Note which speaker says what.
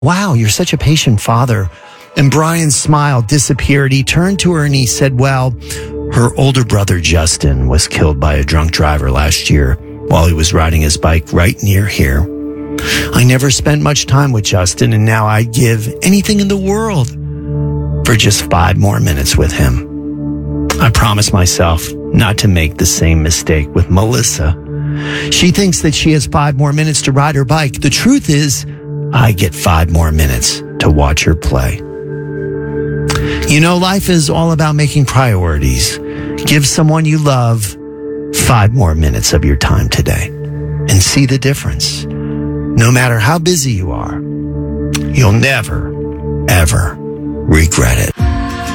Speaker 1: Wow, you're such a patient father. And Brian's smile disappeared. He turned to her and he said, well, her older brother, Justin, was killed by a drunk driver last year while he was riding his bike right near here. I never spent much time with Justin, and now I'd give anything in the world for just 5 more minutes with him. I promised myself not to make the same mistake with Melissa. She thinks that she has 5 more minutes to ride her bike. The truth is, I get 5 more minutes to watch her play. You know, life is all about making priorities. Give someone you love 5 more minutes of your time today and see the difference. No matter how busy you are, you'll never, ever regret it.